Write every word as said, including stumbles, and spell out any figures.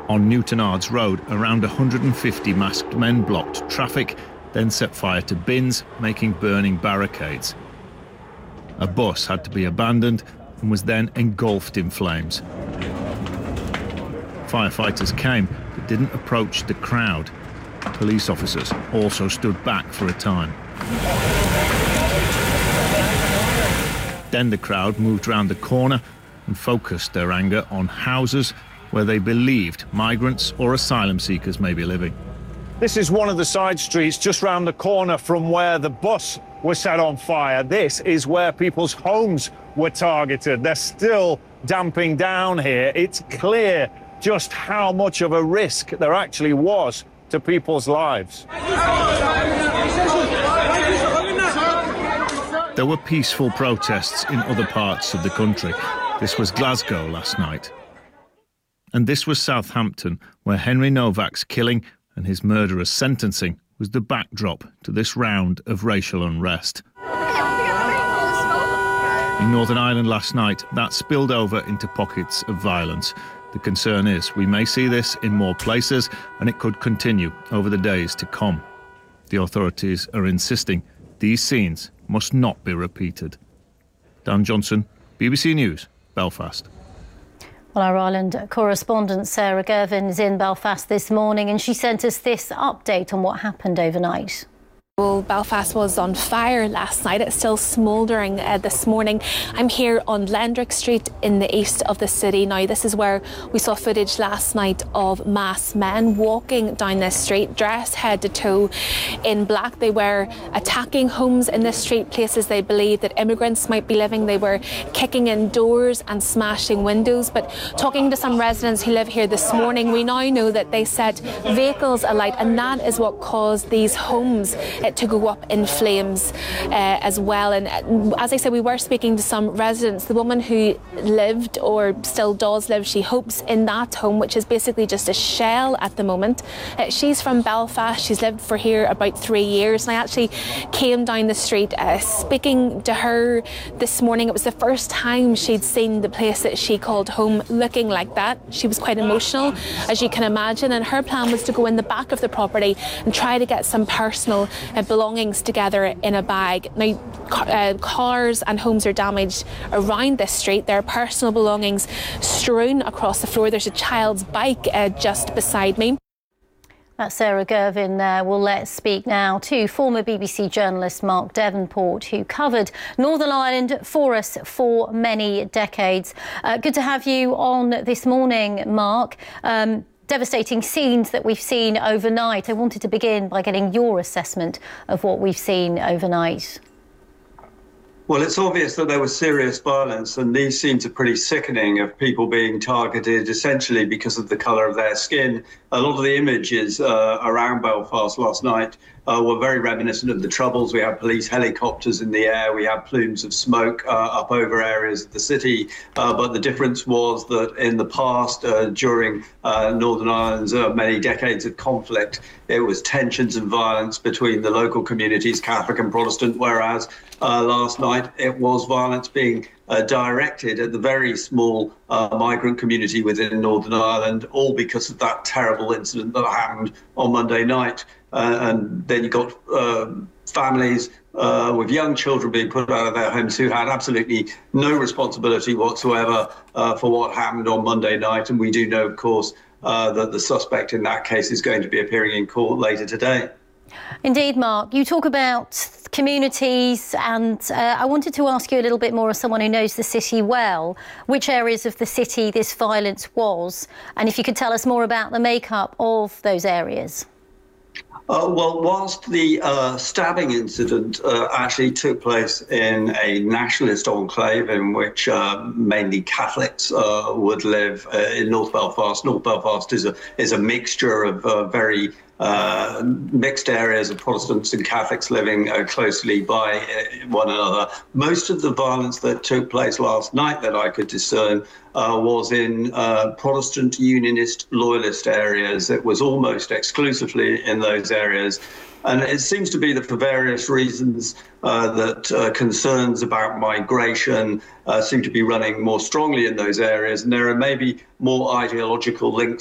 On Newtonards Road, around one hundred fifty masked men blocked traffic, then set fire to bins, making burning barricades. A bus had to be abandoned and was then engulfed in flames. Firefighters came but didn't approach the crowd. Police officers also stood back for a time. Then the crowd moved round the corner and focused their anger on houses where they believed migrants or asylum seekers may be living. This is one of the side streets just round the corner from where the bus was set on fire. This is where people's homes were targeted. They're still damping down here. It's clear just how much of a risk there actually was to people's lives. There were peaceful protests in other parts of the country. This was Glasgow last night. And this was Southampton, where Henry Novak's killing and his murderer's sentencing was the backdrop to this round of racial unrest. In Northern Ireland last night, that spilled over into pockets of violence. The concern is we may see this in more places, and it could continue over the days to come. The authorities are insisting these scenes must not be repeated. Dan Johnson, B B C News, Belfast. Well, our Ireland correspondent Sarah Gervin is in Belfast this morning, and she sent us this update on what happened overnight. Well, Belfast was on fire last night. It's still smouldering uh, this morning. I'm here on Lendrick Street in the east of the city. Now, this is where we saw footage last night of masked men walking down this street, dressed head to toe in black. They were attacking homes in this street, places they believed that immigrants might be living. They were kicking in doors and smashing windows. But talking to some residents who live here this morning, we now know that they set vehicles alight, and that is what caused these homes to go up in flames uh, as well. And uh, as I said, we were speaking to some residents. The woman who lived, or still does live, she hopes, in that home, which is basically just a shell at the moment. Uh, she's from Belfast. She's lived for here about three years. And I actually came down the street uh, speaking to her this morning. It was the first time she'd seen the place that she called home looking like that. She was quite emotional, as you can imagine, and her plan was to go in the back of the property and try to get some personal Uh, belongings together in a bag. Now, uh, cars and homes are damaged around this street. There are personal belongings strewn across the floor. There's a child's bike uh, just beside me. That's Sarah Gervin. Uh, well, let's speak now to former B B C journalist Mark Devonport, who covered Northern Ireland for us for many decades. Uh, good to have you on this morning, Mark. Um, Devastating scenes that we've seen overnight. I wanted to begin by getting your assessment of what we've seen overnight. Well, it's obvious that there was serious violence, and these scenes are pretty sickening, of people being targeted essentially because of the colour of their skin. A lot of the images uh, around Belfast last night uh, were very reminiscent of the Troubles. We had police helicopters in the air, we had plumes of smoke uh, up over areas of the city, uh, but the difference was that in the past, uh, during uh, Northern Ireland's uh, many decades of conflict, it was tensions and violence between the local communities, Catholic and Protestant, whereas uh, last night it was violence being uh, directed at the very small uh, migrant community within Northern Ireland, all because of that terrible incident that happened on Monday night. Uh, and then you got uh, families uh, with young children being put out of their homes who had absolutely no responsibility whatsoever uh, for what happened on Monday night. And we do know, of course, uh, that the suspect in that case is going to be appearing in court later today. Indeed, Mark. You talk about communities, and uh, I wanted to ask you a little bit more as someone who knows the city well, which areas of the city this violence was, and if you could tell us more about the makeup of those areas. Uh, well, whilst the uh, stabbing incident uh, actually took place in a nationalist enclave in which uh, mainly Catholics uh, would live uh, in North Belfast, North Belfast is a is a mixture of uh, very uh, mixed areas of Protestants and Catholics living uh, closely by uh, one another. Most of the violence that took place last night that I could discern Uh, was in uh, Protestant Unionist loyalist areas. It was almost exclusively in those areas. And it seems to be that for various reasons uh, that uh, concerns about migration uh, seem to be running more strongly in those areas. And there are maybe more ideological links